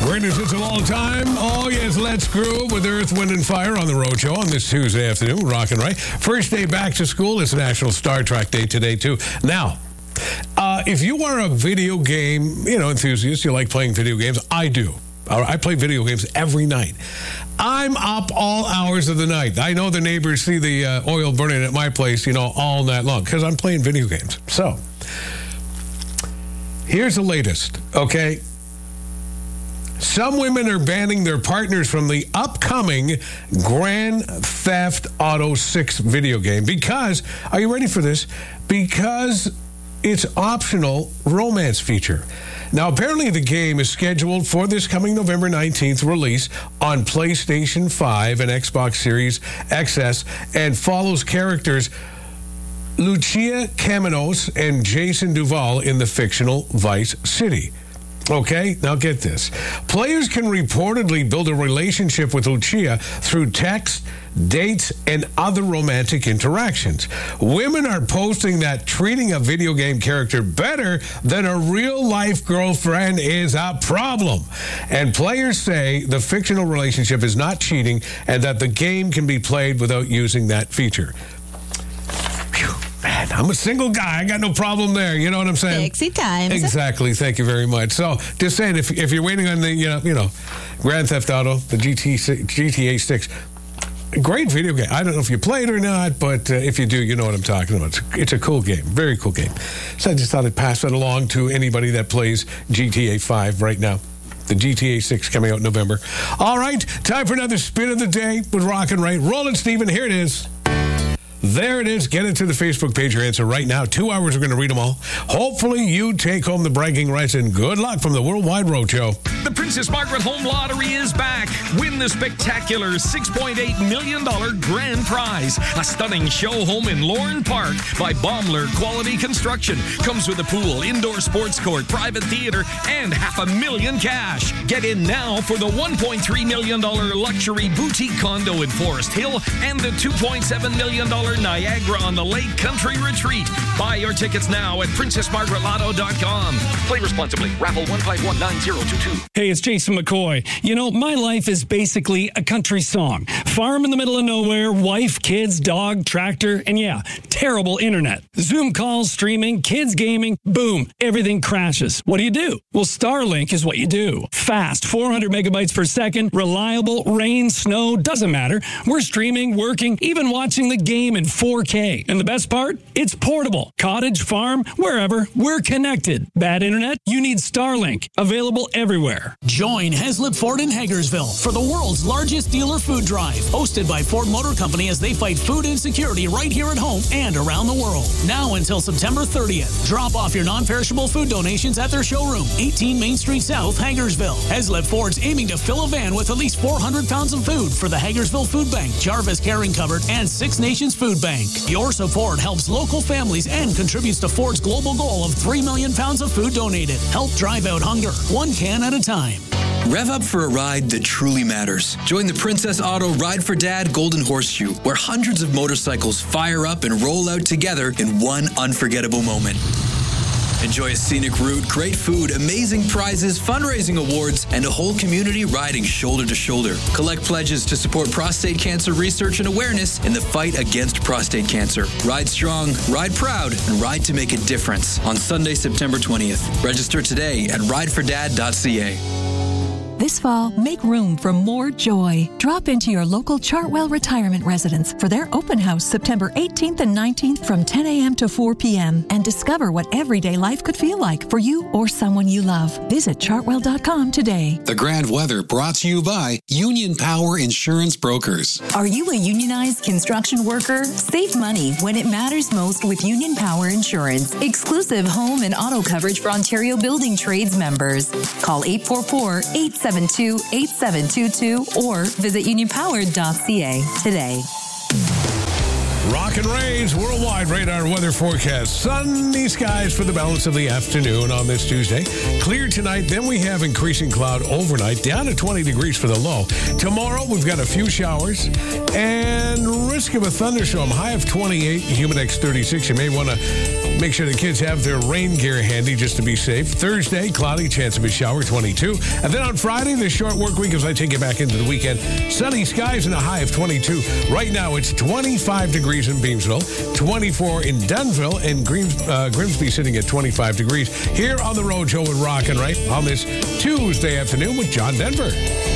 Greatest hits of all time. Oh, yes, let's groove with Earth, Wind, and Fire on the Road Show on this Tuesday afternoon. Rockin' right. First day back to school. It's National Star Trek Day today, too. Now, if you are a video game, enthusiast, you like playing video games, I do. I play video games every night. I'm up all hours of the night. I know the neighbors see the oil burning at my place, all night long because I'm playing video games. So, here's the latest, okay? Some women are banning their partners from the upcoming Grand Theft Auto 6 video game because, are you ready for this? Because it's optional romance feature. Now, apparently the game is scheduled for this coming November 19th release on PlayStation 5 and Xbox Series XS and follows characters Lucia Caminos and Jason Duval in the fictional Vice City. Okay, now get this. Players can reportedly build a relationship with Lucia through text, dates, and other romantic interactions. Women are posting that treating a video game character better than a real-life girlfriend is a problem. And players say the fictional relationship is not cheating and that the game can be played without using that feature. Man, I'm a single guy. I got no problem there. You know what I'm saying? Sexy times. Exactly. Thank you very much. So, just saying, if you're waiting on the, Grand Theft Auto, the GTA 6, great video game. I don't know if you played or not, but if you do, you know what I'm talking about. It's a cool game. Very cool game. So I just thought I'd pass that along to anybody that plays GTA 5 right now. The GTA 6 coming out in November. All right, time for another spin of the day with Rockin' Right. Roll it, Stephen. Here it is. There it is. Get it to the Facebook page. Your answer right now. 2 hours. We're going to read them all. Hopefully, you take home the bragging rights, and good luck from the Worldwide Roadshow. The Princess Margaret Home Lottery is back. Win the spectacular $6.8 million grand prize. A stunning show home in Lorne Park by Baumler Quality Construction. Comes with a pool, indoor sports court, private theater, and $500,000 cash. Get in now for the $1.3 million luxury boutique condo in Forest Hill and the $2.7 million Niagara on the Lake Country Retreat. Buy your tickets now at PrincessMargaretLotto.com. Play responsibly. Raffle 1519022. Hey, it's Jason McCoy. My life is basically a country song. Farm in the middle of nowhere, wife, kids, dog, tractor, and terrible internet. Zoom calls, streaming, kids gaming, boom, everything crashes. What do? Well, Starlink is what you do. Fast, 400 megabytes per second, reliable, rain, snow, doesn't matter. We're streaming, working, even watching the game in 4K. And the best part? It's portable. Cottage, farm, wherever, we're connected. Bad internet? You need Starlink. Available everywhere. Join Heslip Ford in Hagersville for the world's largest dealer food drive, hosted by Ford Motor Company as they fight food insecurity right here at home and around the world. Now until September 30th. Drop off your non-perishable food donations at their showroom, 18 Main Street South, Hagersville. Heslip Ford's aiming to fill a van with at least 400 pounds of food for the Hagersville Food Bank, Jarvis Caring Cupboard, and Six Nations Food Bank. Your support helps local families and contributes to Ford's global goal of 3 million pounds of food donated. Help drive out hunger, one can at a time. Rev up for a ride that truly matters. Join the Princess Auto Ride for Dad Golden Horseshoe, where hundreds of motorcycles fire up and roll out together in one unforgettable moment. Enjoy a scenic route, great food, amazing prizes, fundraising awards, and a whole community riding shoulder to shoulder. Collect pledges to support prostate cancer research and awareness in the fight against prostate cancer. Ride strong, ride proud, and ride to make a difference on Sunday, September 20th. Register today at ridefordad.ca. This fall, make room for more joy. Drop into your local Chartwell Retirement Residence for their open house September 18th and 19th from 10 a.m. to 4 p.m. and discover what everyday life could feel like for you or someone you love. Visit chartwell.com today. The Grand Weather brought to you by Union Power Insurance Brokers. Are you a unionized construction worker? Save money when it matters most with Union Power Insurance. Exclusive home and auto coverage for Ontario Building Trades members. Call 844-872-8722 or visit unionpower.ca today. Rock and Ray's Worldwide Radar Weather Forecast. Sunny skies for the balance of the afternoon on this Tuesday. Clear tonight, then we have increasing cloud overnight, down to 20 degrees for the low. Tomorrow, we've got a few showers and risk of a thunderstorm. High of 28, Humidex 36. You may want to make sure the kids have their rain gear handy just to be safe. Thursday, cloudy, chance of a shower, 22. And then on Friday, the short work week as I take you back into the weekend. Sunny skies and a high of 22. Right now, it's 25 degrees in Beamsville, 24 in Dunville, and Grimsby sitting at 25 degrees. Here on the road show with Rock and Ray on this Tuesday afternoon with John Denver.